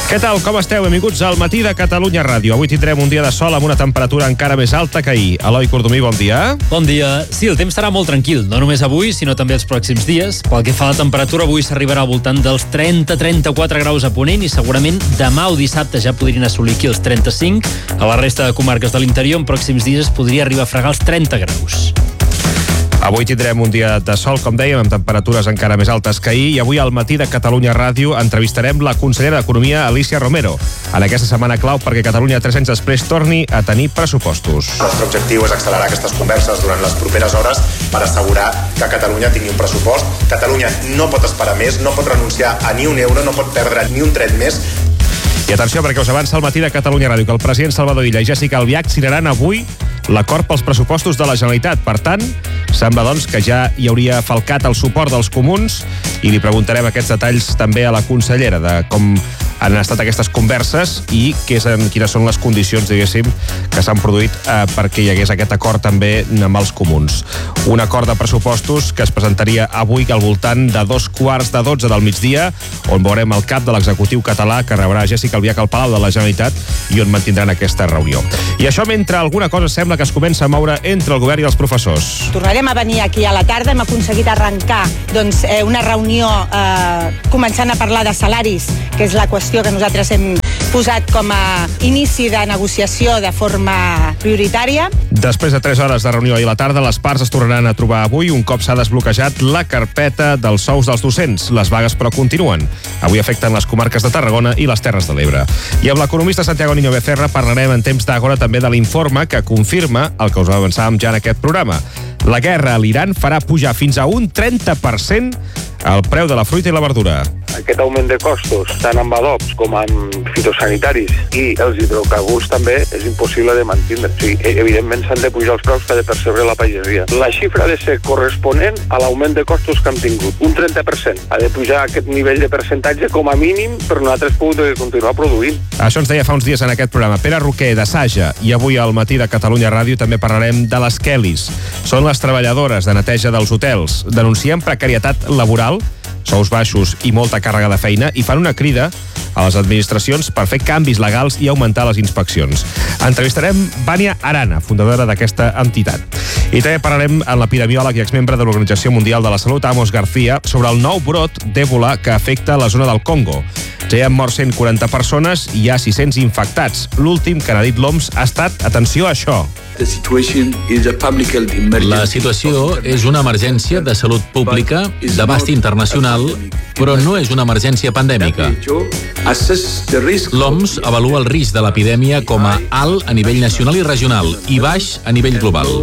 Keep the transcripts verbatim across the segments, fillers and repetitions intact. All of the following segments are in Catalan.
Què tal, com esteu? Benvinguts al Matí de Catalunya Ràdio. Avui tindrem un dia de sol amb una temperatura encara més alta que ahir. Eloi Cordomí, bon dia. Bon dia. Sí, el temps serà molt tranquil, no només avui, sinó també els pròxims dies. Pel que fa a la temperatura, avui s'arribarà al voltant dels trenta a trenta-quatre graus a Ponent i segurament demà o dissabte ja podrien assolir aquí els trenta-cinc. A la resta de comarques de l'interior, en pròxims dies es podria arribar a fregar els trenta graus. Avui tindrem un dia de sol, com dèiem, amb temperatures encara més altes que ahir, i avui al Matí de Catalunya Ràdio entrevistarem la consellera d'Economia, Alícia Romero, en aquesta setmana clau perquè Catalunya, tres anys després, torni a tenir pressupostos. El nostre objectiu és accelerar aquestes converses durant les properes hores per assegurar que Catalunya tingui un pressupost. Catalunya no pot esperar més, no pot renunciar a ni un euro, no pot perdre ni un tret més. I atenció, perquè us avança el Matí de Catalunya Ràdio que el president Salvador Illa i Jessica Albiach signaran avui l'acord pels pressupostos de la Generalitat. Per tant, sembla doncs que ja hi hauria falcat el suport dels comuns i li preguntarem aquests detalls també a la consellera de com han estat aquestes converses i quines són les condicions, diguéssim, que s'han produït eh, perquè hi hagués aquest acord també amb els comuns. Un acord de pressupostos que es presentaria avui al voltant de dos quarts de dotze del migdia, on veurem el cap de l'executiu català que rebrà Jessica Albiach al Palau de la Generalitat i on mantindran aquesta reunió. I això mentre alguna cosa sembla que es comença a moure entre el govern i els professors. Tornarem a venir aquí a la tarda, hem aconseguit arrencar doncs, eh, una reunió eh, començant a parlar de salaris, que és la qüestió que nosaltres hem posat com a inici de negociació de forma prioritària. Després de tres hores de reunió ahir a la tarda, les parts es tornaran a trobar avui un cop s'ha desbloquejat la carpeta dels sous dels docents. Les vagues, però, continuen. Avui afecten les comarques de Tarragona i les Terres de l'Ebre. I amb l'economista Santiago Niño Becerra parlarem en temps d'Àgora també de l'informe que confirma el que us avançàvem ja en aquest programa. La guerra a l'Iran farà pujar fins a un trenta per cent el preu de la fruita i la verdura. Aquest augment de costos, tant amb adobs com amb fitosanitaris i els hidrocarburs també, és impossible de mantindre. O sigui, evidentment s'han de pujar els preus que ha de percebre la pagesia. La xifra ha de ser corresponent a l'augment de costos que hem tingut. Un trenta per cent. Ha de pujar aquest nivell de percentatge com a mínim per nosaltres poder continuar produint. Això ens deia fa uns dies en aquest programa Pere Roquer, de Saja, i avui al Matí de Catalunya Ràdio també parlarem de les Kellys. Són les treballadores de neteja dels hotels. Denuncien precarietat laboral, sous baixos i molta càrrega de feina, i fan una crida a les administracions per fer canvis legals i augmentar les inspeccions. Entrevistarem Vania Arana, fundadora d'aquesta entitat. I també parlarem amb l'epidemiòleg i exmembre de l'Organització Mundial de la Salut, Amos García, sobre el nou brot d'Ebola que afecta la zona del Congo. Ja hi han mort cent quaranta persones i hi ha sis-cents infectats. L'últim que n'ha dit l'O M S ha estat, atenció a això, la situació és una emergència de salut pública d'abast internacional, però no és una emergència pandèmica. L'O M S avalua el risc de l'epidèmia com a alt a nivell nacional i regional i baix a nivell global.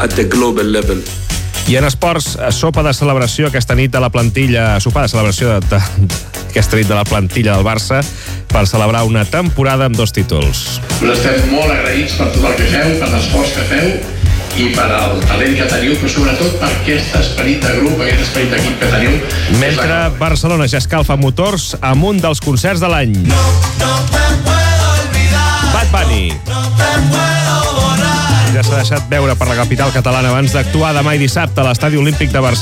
I en esports, sopa de celebració aquesta nit de la plantilla, sopar de celebració de, de, aquesta nit de la plantilla del Barça per celebrar una temporada amb dos títols. Us estem molt agraïts per tot el que feu, per l'esforç que feu i per al talent que teniu, però sobretot per aquest esperit de grup, aquest esperit d'equip que teniu. Mentre Barcelona ja escalfa motors amb un dels concerts de l'any. No, no te puedo olvidar. Bad Bunny. No te puedo borrar. Ja s'ha deixat veure per la capital catalana abans d'actuar demà i dissabte a l'Estadi Olímpic de Barcelona.